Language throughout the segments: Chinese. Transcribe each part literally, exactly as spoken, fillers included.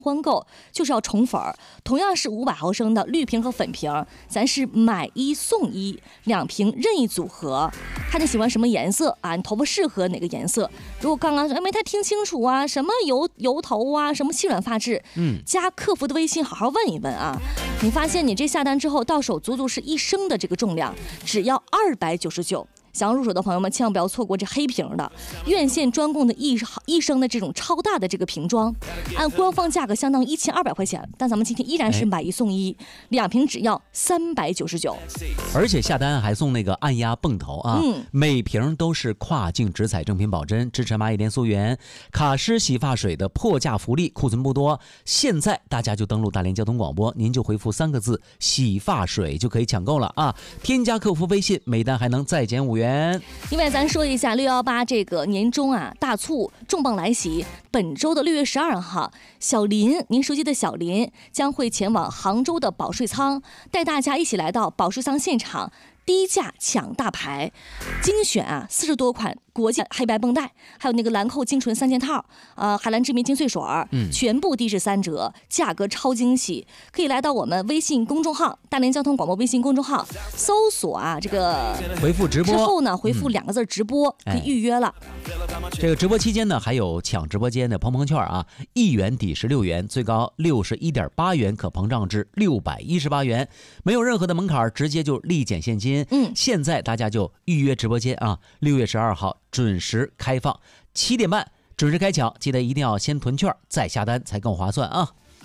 欢购就是要宠粉儿，同样是五百毫升的绿瓶和粉瓶，咱是买一送一，两瓶任意组合，看你喜欢什么颜色啊，你头发适合哪个颜色。如果刚刚说哎没太听清楚啊，什么油油头啊，什么细软发质，嗯，加客服的微信好好问一问啊，你发现你这下单之后到手足足是一升的这个重量，只要二百九十九。想要入手的朋友们千万不要错过这黑瓶的院线专供的一一升的这种超大的这个瓶装，按官方价格相当于一千二百块钱，但咱们今天依然是买一送一，两瓶只要三百九十九， 而且下单还送那个按压泵头啊，嗯，每瓶都是跨境直采正品保真，支持蚂蚁连溯源，卡诗洗发水的破价福利，库存不多，现在大家就登录大连交通广播，您就回复三个字洗发水就可以抢购了啊！添加客服微信，每单还能再减五元。 另外咱说一下六一八这个年终啊大促重磅来袭，本周的六月十二号，小林，您熟悉的小林将会前往杭州的保税仓，带大家一起来到保税仓现场，低价抢大牌，精选啊四十多款国际黑白绷带，还有那个兰蔻精纯三件套，呃，海蓝之谜金穗水儿，嗯，全部低至三折，价格超惊喜。可以来到我们微信公众号大连交通广播微信公众号，搜索啊这个回复直播之后呢，回复两个字直播，嗯，可以预约了。 这个直播期间呢，还有抢直播间的碰碰券啊，一元抵十六元，最高六十一点八元，可膨胀至六百一十八元，没有任何的门槛，直接就立减现金。嗯，现在大家就预约直播间啊，六月十二号准时开放，七点半准时开抢，记得一定要先囤券再下单才更划算啊。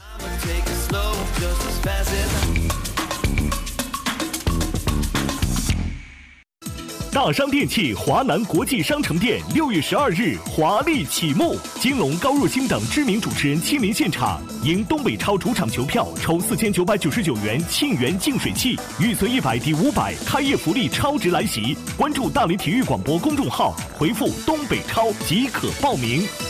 大商电器华南国际商城店六月十二日华丽启幕，金龙、高若星等知名主持人亲临现场，赢东北超主场球票抽四千九百九十九元沁园净水器，预存一百抵五百，开业福利超值来袭！关注大连体育广播公众号，回复东北超即可报名。